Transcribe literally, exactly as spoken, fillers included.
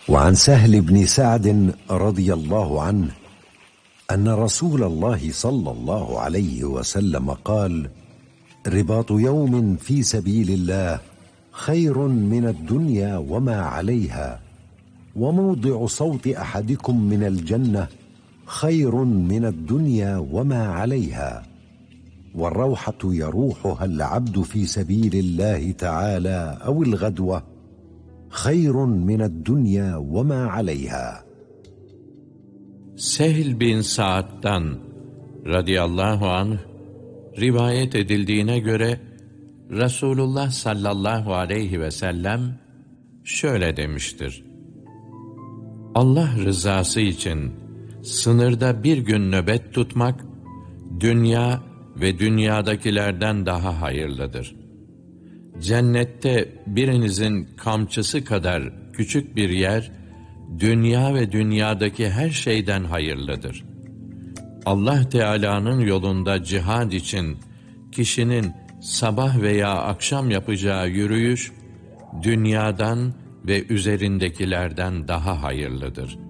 وعن سهل بن سعد رضي الله عنه أن رسول الله صلى الله عليه وسلم قال: رباط يوم في سبيل الله خير من الدنيا وما عليها، وموضع صوت أحدكم من الجنة خير من الدنيا وما عليها، والروحة يروحها العبد في سبيل الله تعالى أو الغدوة خير من الدنيا وما عليها. Sehl bin Sa'd'dan radıyallahu anh rivayet edildiğine göre Resulullah sallallahu aleyhi ve sellem şöyle demiştir: Allah rızası için sınırda bir gün nöbet tutmak, dünya ve dünyadakilerden daha hayırlıdır. Cennette birinizin kamçısı kadar küçük bir yer, dünya ve dünyadaki her şeyden hayırlıdır. Allah Teala'nın yolunda cihad için kişinin sabah veya akşam yapacağı yürüyüş, dünyadan ve üzerindekilerden daha hayırlıdır.